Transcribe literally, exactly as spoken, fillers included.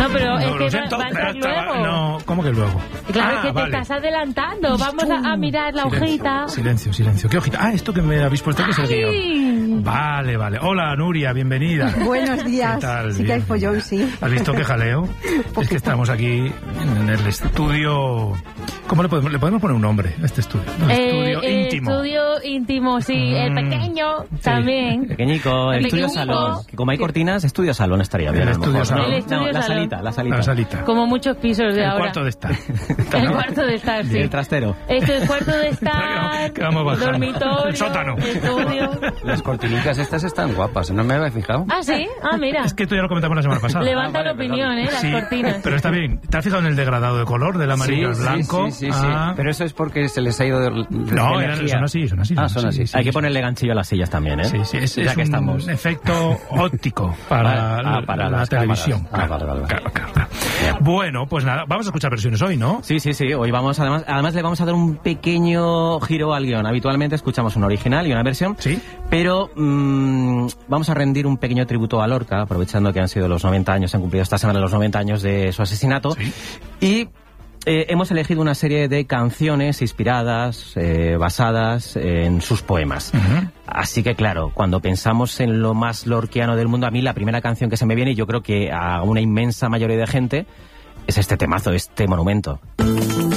No, pero es No, que lo siento, va, va a pero entrar estaba- luego. No, ¿cómo que luego? Claro, Ah, que te vale. estás adelantando. Vamos a, a mirar la Silencio, hojita. Silencio, silencio. ¿Qué hojita? Ah, esto que me habéis puesto que es el Ay. guión. Vale, vale. Hola, Nuria, bienvenida. Buenos días. ¿Qué tal? Sí que hay Bien. follón, sí. ¿Has visto qué jaleo? Es que estamos aquí en el estudio... ¿Cómo le podemos, le podemos poner un nombre a este estudio? Un Eh, estudio el íntimo. estudio íntimo, sí. El Mm. pequeño Sí. también. Pequeñico, el El estudio pequeñico. salón. Que como hay cortinas, estudio salón estaría bien. El a lo estudio mejor, ¿no? salón. El estudio No, la salón. salita, la salita. La salita. Como muchos pisos de El ahora. cuarto de estar. El cuarto de estar, sí. El trastero. Esto es cuarto de estar, Que vamos bajando. dormitorio, El sótano. estudio. Las cortinicas estas están guapas, ¿no me había fijado? Ah, sí. Ah, mira. Es que esto ya lo comentamos la semana pasada. Levanta Ah, vale, la opinión, ¿eh? Las Sí, cortinas. pero está bien. ¿Te has fijado en el degradado de color del amarillo al sí, blanco? Sí, sí, sí. Ah. Pero eso es porque se les ha ido de, de No, eran- energía. son así, son así. Ah, son así. sí, Hay que sí. ponerle ganchillo a las sillas también, ¿eh? Sí, sí, es, ya es que un estamos. efecto óptico para, Ah, para la las televisión. cámaras. Ah, vale, vale, vale. Claro, claro, claro. Bueno, pues nada, vamos a escuchar versiones hoy, ¿no? Sí, sí, sí. Hoy vamos, además, además le vamos a dar un pequeño giro al guión. Habitualmente escuchamos una original y una versión. Sí. Pero mmm, vamos a rendir un pequeño tributo a Lorca, aprovechando que han sido los noventa años, se han cumplido esta semana los noventa años de su asesinato. Sí. Y eh, hemos elegido una serie de canciones inspiradas, eh, basadas en sus poemas. Ujú. Así que claro, cuando pensamos en lo más lorquiano del mundo, a mí la primera canción que se me viene, y yo creo que a una inmensa mayoría de gente, es este temazo, este monumento.